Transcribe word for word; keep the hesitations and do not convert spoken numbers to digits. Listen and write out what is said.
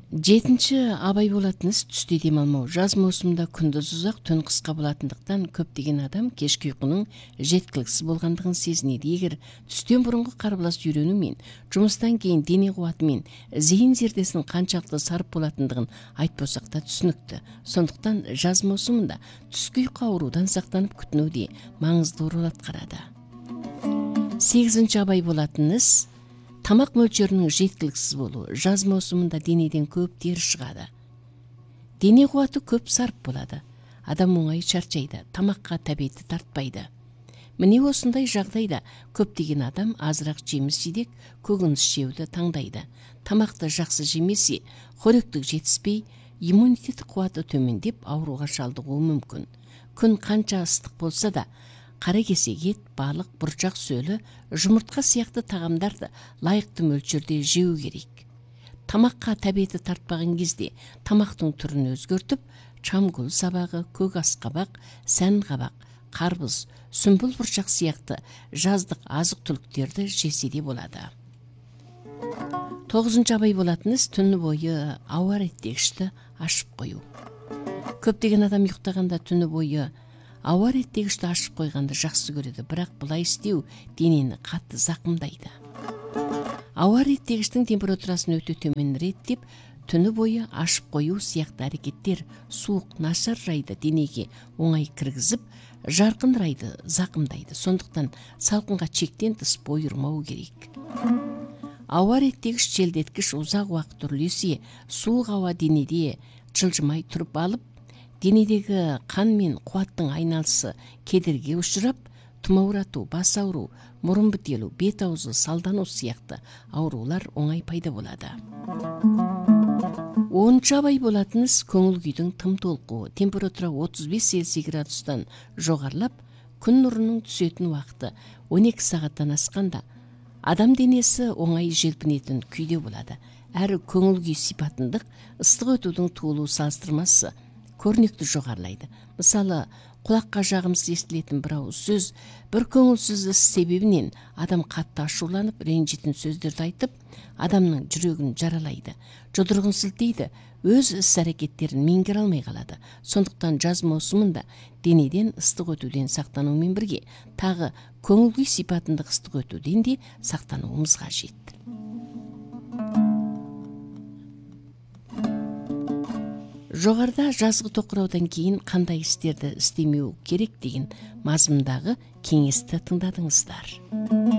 Жетинчи абай болатыныз түстү дем алмоо. Жаз маусумунда күндүз узак, түн кыска болатындыктан көптөгөн адам кечки уйкунун жеткиликсиз болгондугун сезинет. Эгер түстөн мурунку карбалас жүрүүнү менен жумустан кийин дене кубаты менен зыйын зердесинин канчалыктуу сарп болотундугун айтпасак да түшүнүктүү. Сондуктан жаз маусумунда түскү уйку оорудан сактанып күтүнүүдө маңыздуу роль аткарат. Сегизинчи абай болатыныз тамак мөлчөрүнүн жеткиликсиз болуу. Жаз маусумунда денеден көп тери чыгат. Дене кубаты көп сарп болот. Адам оңой чарчайт, тамакка табети тартпайт. Міне осындай жагдайда көптөгөн адам азыраак жемис-жидек, көкөнүс жөөдү таңдайт. Тамакты жакшы жемеси хоректик жетиспей, иммунитет кубаты төмөндөп ооруга шалдыгуу мүмкүн. Күн канча ыстык болсо да, кара кесек эт, балык, бурчак сөөлү, жумуртка сыяктуу тагамдарды ылайыктуу мөлчөрдө жөө керек. Тамакка табети тартпаган кезде тамактын түрүн өзгөртүп, чамгул сабагы, көк аскабак, сэн кабак, карбыз, сүмбүл бурчак сыяктуу жаздык азык-түлүктөрдү жесе де болот. Тогузунчу абай болатыныз түнү бою аба реттегичти ашып коюу. Көптөгөн адам уктаганда түнү бою аба реттегичти ашып койгонду жакшы көрөт, бирок булай истөө денени катты закымдайт. Аба реттегичтин температурасын өтө төмөн реттеп, түнү бою ашып коюу сыяктуу аракеттер суук, начар райды денеге оңой киргизип, жаркын райды закымдайт. Сондуктан салкынга чектен тыш бойурмоо керек. Аба реттегич желдеткич узак убакыт туруп, суук аба денеде жылжымай туруп алып, денедеги кан мен кубаттын айналысы кедерге учурап, тумауратуу, бас ауруу, мурун бителүү, бет аузу салдануу сыяктуу оорулар оңой пайда болот. онунчу абай болатыныз көңүл күйдүн тым толкуу. Температура отуз беш Цельсий градустан жогорулап, күн нурунун түсөтүн убакыты он эки сааттан асканда адам денеси оңой желпинетин күйдө болот. Әр көңүл күй сипатындык ыстык өтүүнүн туулуу салыштырмасы көрнөктүү жогорулайт. Мисалы, кулакка жагымсыз эстилетін бір ауыз сөз, бір көңілсіз іс себебінен адам қатты ашуланып, ренжитін сөздерді айтып, адамның жүрегін жаралайды, жұдырығын сілтейді, өз іс-әрекеттерін меңгере алмай қалады. Сондықтан жаз маусымында денеден ыстық өтүүден сақтанумен бірге, тағы көңіл күй сипатындық ыстық өтүүден де сақтануымыз қажет. Жоғарда жазғы тоқыраудан кейін қандай істерді істемеу керек деген мазмұндағы кеңесті тыңдадыңыздар.